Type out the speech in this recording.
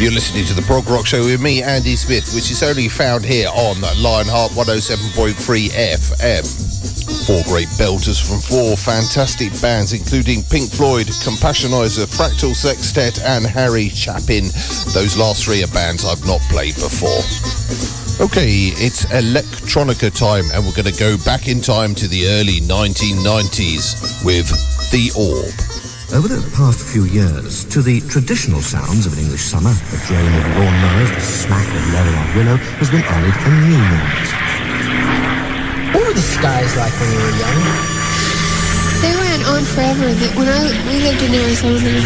You're listening to the Prog Rock Show with me, Andy Smith, which is only found here on Lionheart 107.3 FM. Four great belters from four fantastic bands, including Pink Floyd, Compassionator, Fractal Sextet and Harry Chapin. Those last three are bands I've not played before. Okay, it's electronica time, and we're going to go back in time to the early 1990s with The Orb. Over the past few years, to the traditional sounds of an English summer, the drone of lawnmowers, the smack of Leatherlock Willow, has been added a new noise. What were the skies like when you were young? They went on forever. When we lived in Arizona,